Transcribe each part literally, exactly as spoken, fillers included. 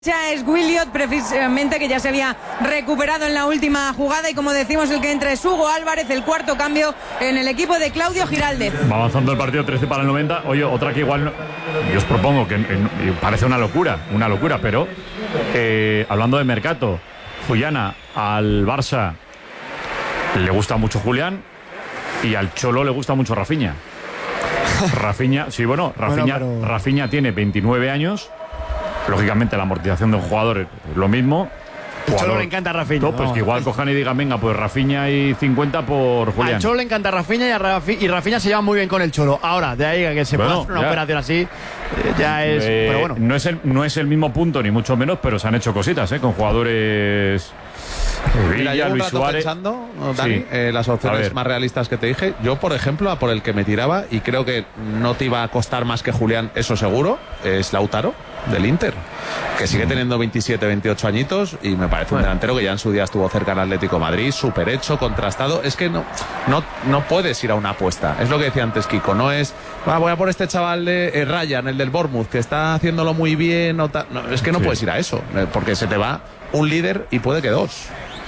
Ya es Williot, precisamente, que ya se había recuperado en la última jugada, y como decimos, el que entra es Hugo Álvarez, el cuarto cambio en el equipo de Claudio Giraldez. Va avanzando el partido, trece para el noventa. Oye, otra que igual no, yo os propongo que en, parece una locura, una locura, pero eh, hablando de mercado, Fullana al Barça le gusta mucho Julián y al Cholo le gusta mucho Rafinha. Rafinha, sí, bueno, Rafinha, bueno, pero... Rafinha tiene veintinueve años. Lógicamente la amortización de un jugador es lo mismo. El Cholo le encanta a Rafinha. No, pues no. Que igual cojan y digan, venga, pues Rafinha y cincuenta por Julián. Al Cholo le encanta a Rafinha y, a Rafi, y Rafinha se lleva muy bien con el Cholo. Ahora, de ahí a que se bueno, pueda hacer una ya. operación así, eh, ya es... Eh, pero bueno. No es, el, no es el mismo punto, ni mucho menos, pero se han hecho cositas, ¿eh? Con jugadores... Eh, Mira, yo un Luis rato Suárez. pensando, Dani, sí. eh, las opciones más realistas que te dije. Yo, por ejemplo, a por el que me tiraba, y creo que no te iba a costar más que Julián, eso seguro, es Lautaro, del Inter, que sigue teniendo veintisiete, veintiocho añitos, y me parece bueno. un delantero que ya en su día estuvo cerca al Atlético de Madrid, súper hecho, contrastado. Es que no, no, no puedes ir a una apuesta. Es lo que decía antes Kiko, no es, ah, voy a por este chaval de eh, Ryan, el del Bournemouth, que está haciéndolo muy bien. O ta... no, es que no sí. puedes ir a eso, porque se te va un líder y puede que dos.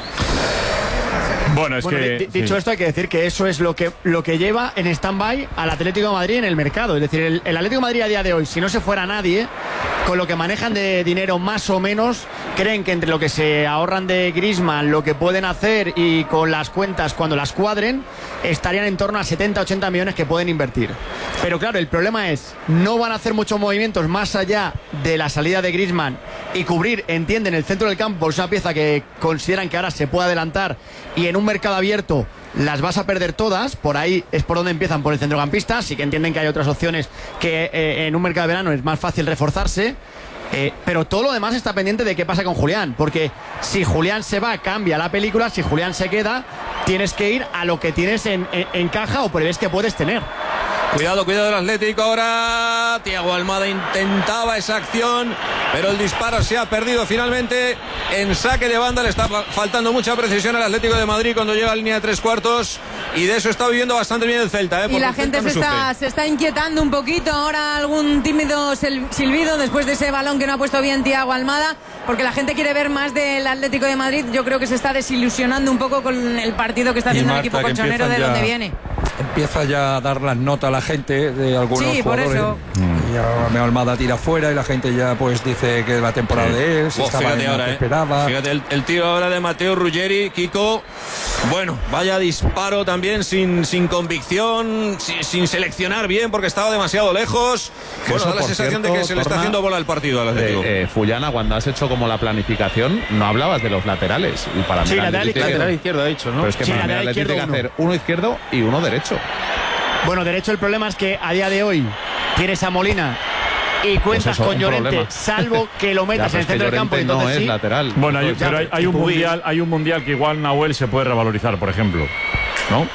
Bueno, es bueno, que... Dicho sí. esto, hay que decir que eso es lo que, lo que lleva en stand-by al Atlético de Madrid en el mercado. Es decir, el, el Atlético de Madrid a día de hoy, si no se fuera nadie, con lo que manejan de dinero más o menos, creen que entre lo que se ahorran de Griezmann, lo que pueden hacer y con las cuentas cuando las cuadren, estarían en torno a setenta, ochenta millones que pueden invertir. Pero claro, el problema es, no van a hacer muchos movimientos más allá de la salida de Griezmann y cubrir, entienden, el centro del campo, es una pieza que consideran que ahora se puede adelantar, y en un mercado abierto las vas a perder todas. Por ahí es por donde empiezan, por el centrocampista. Sí que entienden que hay otras opciones, que eh, en un mercado de verano es más fácil reforzarse, eh, pero todo lo demás está pendiente de qué pasa con Julián, porque si Julián se va, cambia la película. Si Julián se queda, tienes que ir a lo que tienes en, en, en caja o prevés que puedes tener. Cuidado, cuidado del Atlético ahora. Thiago Almada intentaba esa acción, pero el disparo se ha perdido finalmente en saque de banda. Le está faltando mucha precisión al Atlético de Madrid cuando llega a la línea de tres cuartos, y de eso está viviendo bastante bien el Celta, ¿eh? Y la gente se está, se está inquietando un poquito. Ahora algún tímido silbido después de ese balón que no ha puesto bien Thiago Almada, porque la gente quiere ver más del Atlético de Madrid. Yo creo que se está desilusionando un poco con el partido que está haciendo el equipo colchonero de donde viene. Empieza ya a dar las notas a la gente de algunos sí, jugadores. Por eso. Y ya Almada tira fuera y la gente ya pues dice que la temporada sí. de él se oh, estaba fíjate ahora, eh. esperaba. Fíjate el, el tiro ahora de Matteo Ruggeri, Kiko. Bueno, vaya disparo también sin, sin convicción, sin, sin seleccionar bien porque estaba demasiado lejos. Bueno, eso, da la sensación cierto, de que se le está haciendo bola el partido al Atlético. Eh, eh, Fullana, cuando has hecho como la planificación, no hablabas de los laterales. Y para sí, mí lateral, izquierdo, lateral izquierdo ha dicho, ¿no? Pero es que sí, para mí el Atlético tiene que hacer uno izquierdo y uno derecho. Bueno, derecho, el problema es que a día de hoy tienes a Molina y cuentas pues eso, con Llorente, salvo que lo metas ya, en el centro del campo. Entonces no sí. es lateral. Bueno, hay, pero hay, hay un mundial, hay un mundial que igual Nahuel se puede revalorizar, por ejemplo, ¿no?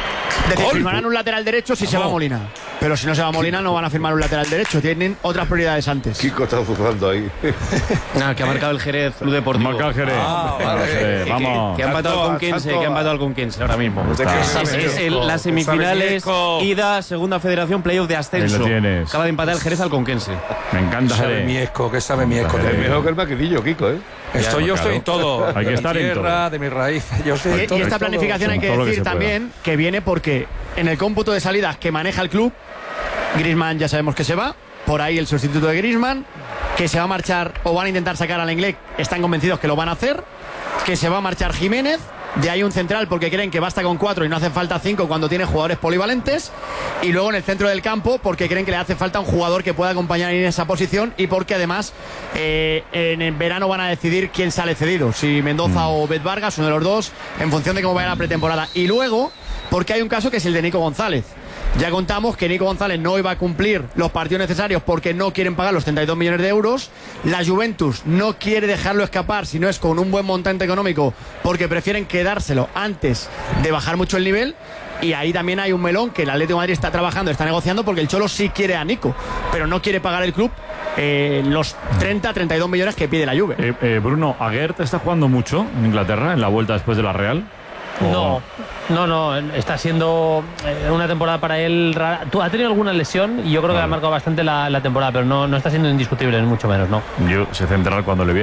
Es decir, firmarán un lateral derecho si oh. se va Molina. Pero si no se va Molina, no van a firmar un lateral derecho. Tienen otras prioridades antes. Kiko está jugando ahí. Nada, que ha marcado el Jerez Club Deportivo. Marca el Jerez. Ah, vale. Jerez. Vamos. Que, que ha empatado al Conquense, que ha empatado al Conquense ahora mismo. Es, es el, las semifinales, ida, segunda federación, playoff de ascenso. Acaba de empatar el Jerez al Conquense. Me encanta Jerez. Sabe Miesco, que sabe Miesco. Es mejor que el maquinillo, Kiko, ¿eh? Estoy, yo estoy en todo. Hay que estar en tierra, de mis raíces. Yo estoy y, todo, y esta planificación hay que decir que también pueda. que viene porque en el cómputo de salidas que maneja el club, Griezmann ya sabemos que se va. Por ahí el sustituto de Griezmann, que se va a marchar o van a intentar sacar al Lenglet, están convencidos que lo van a hacer. Que se va a marchar Jiménez. De ahí un central porque creen que basta con cuatro y no hace falta cinco cuando tiene jugadores polivalentes. Y luego en el centro del campo porque creen que le hace falta un jugador que pueda acompañar en esa posición, y porque además eh, en el verano van a decidir quién sale cedido, si Mendoza mm. o Bet Vargas, uno de los dos, en función de cómo vaya la pretemporada. Y luego porque hay un caso que es el de Nico González. Ya contamos que Nico González no iba a cumplir los partidos necesarios porque no quieren pagar los treinta y dos millones de euros. La Juventus no quiere dejarlo escapar si no es con un buen montante económico, porque prefieren quedárselo antes de bajar mucho el nivel. Y ahí también hay un melón que el Atlético de Madrid está trabajando, está negociando, porque el Cholo sí quiere a Nico, pero no quiere pagar el club eh, los treinta, treinta y dos millones que pide la Juve. Eh, eh, Bruno, Aguert está jugando mucho en Inglaterra en la vuelta después de la Real. No, no, no, está siendo una temporada para él rara. Tú ha tenido alguna lesión y yo creo que vale. ha marcado bastante la, la temporada, pero no, no está siendo indiscutible, ni mucho menos, ¿no? Yo sé central cuando le vi